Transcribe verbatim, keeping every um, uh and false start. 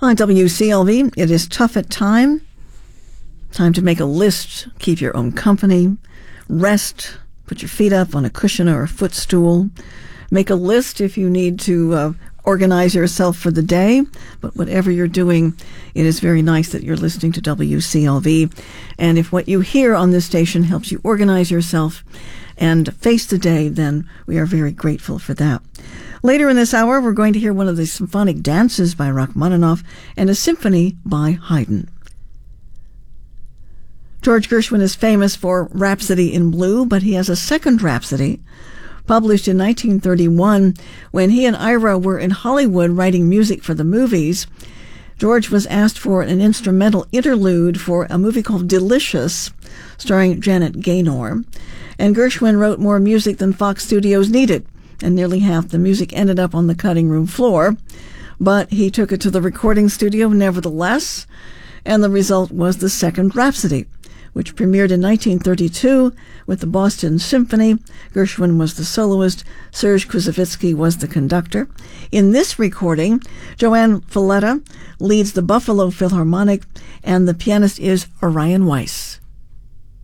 On W C L V, it is tough at time. Time to make a list, keep your own company, rest, put your feet up on a cushion or a footstool. Make a list if you need to uh, organize yourself for the day. But whatever you're doing, it is very nice that you're listening to W C L V. And if what you hear on this station helps you organize yourself and face the day, then we are very grateful for that. Later in this hour, we're going to hear one of the symphonic dances by Rachmaninoff and a symphony by Haydn. George Gershwin is famous for Rhapsody in Blue, but he has a second Rhapsody published in nineteen thirty-one when he and Ira were in Hollywood writing music for the movies. George was asked for an instrumental interlude for a movie called Delicious, starring Janet Gaynor. And Gershwin wrote more music than Fox Studios needed, and nearly half the music ended up on the cutting room floor. But he took it to the recording studio nevertheless, and the result was the second Rhapsody, which premiered in nineteen thirty-two with the Boston Symphony. Gershwin was the soloist. Serge Koussevitzky was the conductor. In this recording, Joanne Falletta leads the Buffalo Philharmonic, and the pianist is Orion Weiss.